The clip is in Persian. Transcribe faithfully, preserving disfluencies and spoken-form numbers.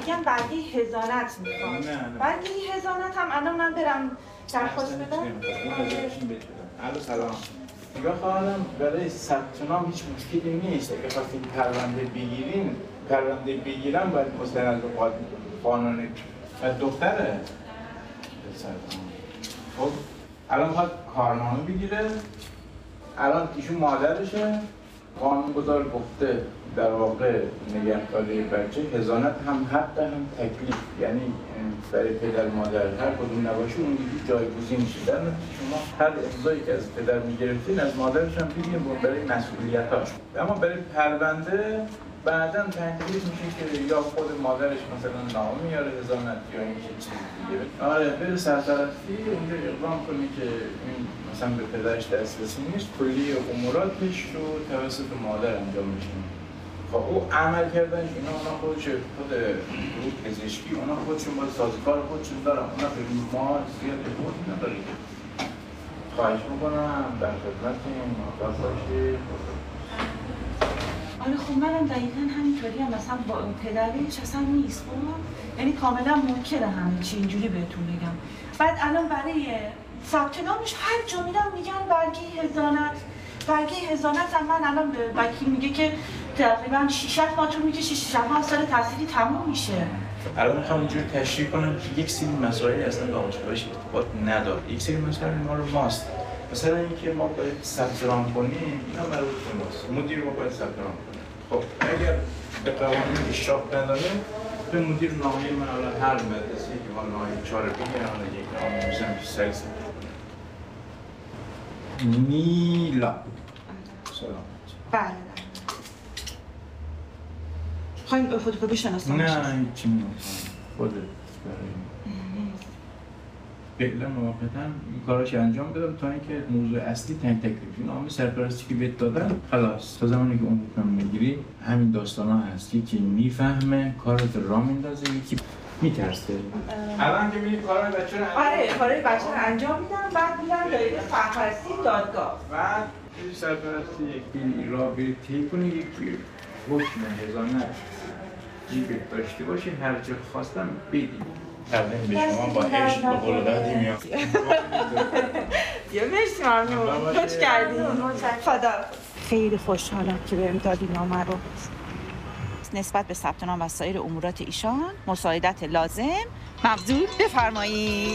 میگن برگه هزانت میخوان. نه نه. برگه هزانت هم الان من برم درخواست بدم. الو سلام. نگاه خواهرم برای ثبت نام هیچ مشکلی نیست. اگه خواستین پرونده بگیرین، پرونده بگیرم باید مستند قانونی دختره. خب الان میخواد کارنامه بگیره. الان ایشون مادرشه. قانونگذار گفته در واقع نگهداری بچه هزانت هم حق هم تکلیف، یعنی برای پدر مادر هر کدوم نباشه اون یکی جایگزین میشه. در نتیجه شما هر امضایی که از پدر میگرفتین از مادرش هم بگیرین برای مسئولیتاش. اما برای پرونده بعداً تکلیف میشه که یا خود مادرش مثلا نامه میاره هزانت یا این چیز دیگه. آره بره سرطرفی اونجا اقدام کنی که این مثلا به پدرش دسترسی نیست، کلی اموراتش رو توسط مادر انجام میشه. خب او عمل کردنش اینا اونا خودش خود گروه پزشکی اونا خودشون باید سازوکار خودشون دارن، اونا به ما زیاد ارتباطی نداره. خواهش میکنم در خدمتتون موفق باشید. آره خب منم دقیقاً همینطوری هم مثلا با پدرش اصلا نیست خب یعنی کاملا منکره همه چی اینجوری بهتون بگم. بعد الان برای ثبت نامش هر جا میرم میگن برگه هزانت برگه هزانت هم من الان به وکیل میگه که تقریبا شش ماه طول میکشه، شش ماه سال تحصیلی تموم میشه. الان میخوام اینجوری تشریح کنم که یک سری مسائل اصلا با دانشگاهش ارتباط نداره. یک سری مسائل ما رو ماست. مثلا اینکه ما باید ثبت نام کنیم اینا مربوط به ماست. مدیر ما باید ثبت نام کنه. خب اگر به قوانین اشراف نداره به مدیر نامه من حالا هر مدرسه که ما نامه چهار بگیرن حالا یک نامه میزنم که سریع نیلا سلام. بله بله. خواهیم فوتوکوپی شناسان نه هیچی نمیخوام خودت فعلا موقتا این کاراش انجام بدم تا اینکه موضوع اصلی تعیین تکلیفی نامه سرپرستی که بهت دادن خلاص تا زمانی که اون حکم میگیری همین داستانا هست. یکی میفهمه کارت را میندازه یکی میترسه. الان که میری کارهای بچه رو آره کارهای بچه رو انجام میدم بعد میرم دایره سرپرستی دادگاه. بعد سرپرستی یکی را بری طی کنی یکی حکم هزانت جیبت داشته باشی هر جا خواستم بدی. تقدیم به شما با عشق و قلقدی میام. یه مرسی ممنون. خوش کردیم. خدا. خیلی خوشحالم که بهم دادی نامه رو. نسبت به ثبت نام و سایر امورات ایشان مساعدت لازم مبذول بفرمایید.